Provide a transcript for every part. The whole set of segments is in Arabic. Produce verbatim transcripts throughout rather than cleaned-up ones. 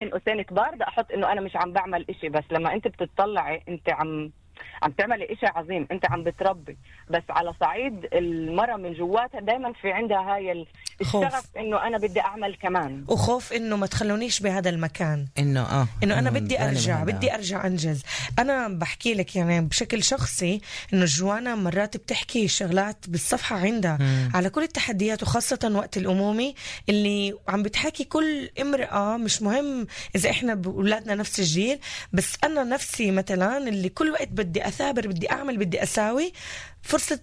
من قوسين كبار بدي احط انه انا مش عم بعمل اشي، بس لما انت بتطلعي انت عم عم تعملي اشي عظيم، انت عم بتربي. بس على صعيد المرأة من جواتها دايما في عندها هاي الشغف انه انا بدي اعمل كمان، وخوف انه ما تخلونيش بهذا المكان، انه اه انه انا بدي ارجع بهذا. بدي ارجع انجز. انا بحكي لك يعني بشكل شخصي انه جوانا مرات بتحكي شغلات بالصفحة عندها مم. على كل التحديات، وخاصة وقت الامومي اللي عم بتحكي كل امرأة، مش مهم اذا احنا بولادنا نفس الجيل، بس انا نفسي مثلا اللي كل وقت بدي اثابر، بدي اعمل، بدي اساوي. فرصة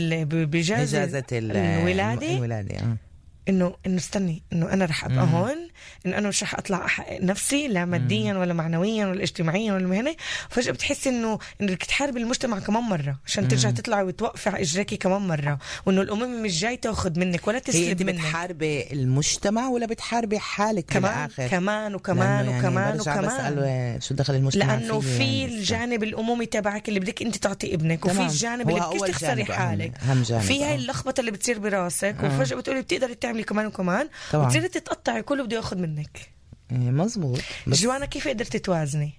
بجازة الولادة الولادة آه. انه انه استني انه انا رح ابقى مم. هون، انه انا مش رح اطلع احقق نفسي لا ماديا ولا معنويا ولا اجتماعيا ولا مهنه. فجاه بتحسي انه انك تحاربي المجتمع كمان مره عشان ترجع تطلعي وتوقفي على اجريكي كمان مره، وانه الامم مش جاي تاخذ منك ولا هي تسلب انت منك. بتحاربي المجتمع ولا بتحاربي حالك كمان بالاخر؟ كمان وكمان يعني وكمان برجع وكمان بسأله شو دخل المجتمع لانه فيه في يعني الجانب الامومي تبعك اللي بدك انت تعطي ابنك، وفي تمام. الجانب هو اللي بدك أول تخسري جانب حالك، أهم- أهم جانب. في هاي آه. اللخبطه اللي بتصير براسك آه. وفجاه بتقولي بتقدري تعملي كمان وكمان، طبعاً. وتصيري تتقطعي كله بده ياخذ منك. إيه مزبوط. بس جوانا كيف قدرتي توازني؟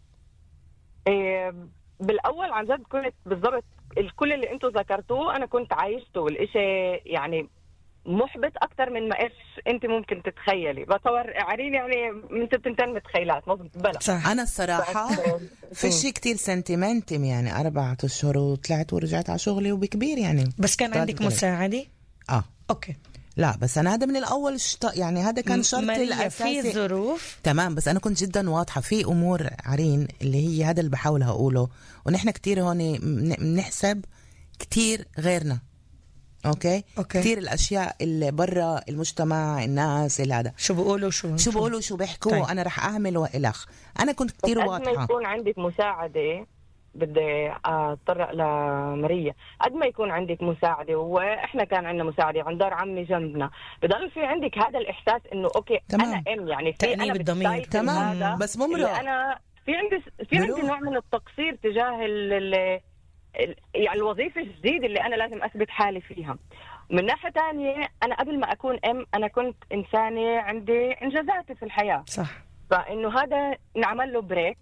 إيه بالاول عن جد كنت بالضبط الكل اللي انتم ذكرتوه انا كنت عايشته، الاشي يعني محبط اكثر من ما ايش انت ممكن تتخيلي. بتصور عارين يعني من تنتين متخيلات مظبوط بلا صح. انا الصراحه في شيء كتير سنتيمنتم، يعني أربعة اشهر وطلعت ورجعت على شغلي وبكبير يعني. بس كان عندك مساعده؟ اه اوكي. لا بس انا هذا من الاول شط... يعني هذا كان شرطي الاساسي. في ظروف تمام، بس انا كنت جدا واضحه في امور عرين اللي هي هذا اللي بحاول اقوله، ونحن كتير هون بنحسب كتير غيرنا. اوكي, أوكي. كتير الاشياء اللي برا المجتمع، الناس اللي هذا شو بيقولوا شو شو بيقولوا شو بيحكوا. طيب. انا رح اعمل والخ. انا كنت كتير واضحه. قد ما يكون عندك مساعده، بدي اتطرق لماريا، قد ما يكون عندك مساعده، واحنا كان عندنا مساعده عند دار عمي جنبنا، بضل في عندك هذا الاحساس انه اوكي تمام. انا ام يعني في انا بالضمير. تمام، بس ممرق انا في عندي في عندي نوع من التقصير تجاه ال ال يعني الوظيفه الجديده اللي انا لازم اثبت حالي فيها. من ناحيه ثانيه انا قبل ما اكون ام انا كنت انسانه عندي انجازاتي في الحياه، صح. فانه هذا نعمل له بريك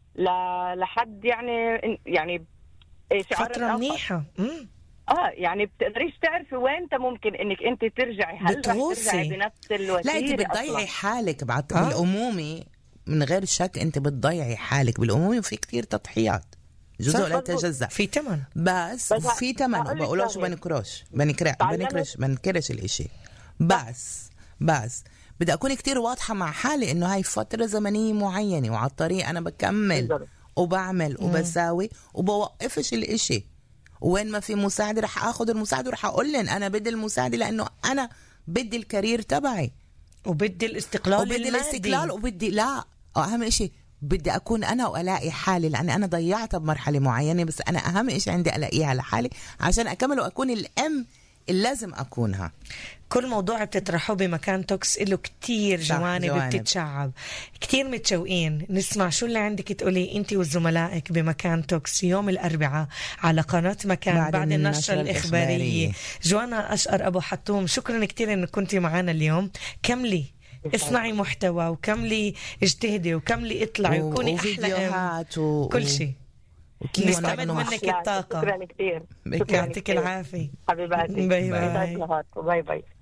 لحد يعني يعني فترة منيحة. اه يعني بتقدريش تعرفي وين انت ممكن انك انت ترجعي، هل رح ترجعي بنفس الوتيره؟ لا انت بتضيعي حالك بعد آه. بالامومي من غير شك، انت بتضيعي حالك بالامومي، وفي كتير تضحيات جزء لا يتجزأ، في تمن بس, بس في تمن. وبقولوش بنكروش بنكرش بنكرش بنكرش الاشي، بس بس بدي أكون كتير واضحة مع حالي إنه هاي فترة زمنية معينة، وعلى الطريق أنا بكمل وبعمل وبساوي وبوقفش الإشي، وين ما في مساعدة رح أخذ المساعدة ورح أقولن أنا بدي المساعدة، لأنه أنا بدي الكارير تبعي وبدي الاستقلال وبدي المادي. الاستقلال وبدي لا أهم إشي بدي أكون أنا وألاقي حالي، لأني أنا ضيعتها بمرحلة معينة، بس أنا أهم إشي عندي ألاقيها لحالي عشان أكمل وأكون الأم اللي لازم أكونها. كل موضوع بتطرحه بمكان توكس له كتير جوانب, جوانب بتتشعب. كتير متشوقين نسمع شو اللي عندك تقولي انت وزملائك بمكان توكس يوم الأربعاء على قناة مكان بعد, بعد النشرة الإخبارية, الإخبارية. جوانا أشقر أبو حتوم، شكرا كتير إنك كنتي معنا اليوم. كملي اصنعي محتوى وكملي اجتهدي وكملي اطلعي وكوني أحلى و... كل شيء. نستمد منك الطاقة. شكرا كتير، يعطيك العافية حبيباتي. باي باي. باي باي.